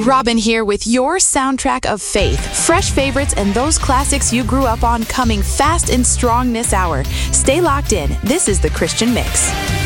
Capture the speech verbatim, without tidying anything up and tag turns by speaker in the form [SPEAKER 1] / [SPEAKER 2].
[SPEAKER 1] Robin here with your soundtrack of faith. Fresh favorites and those classics you grew up on coming fast and strong this hour. Stay locked in. This is the Christian Mix.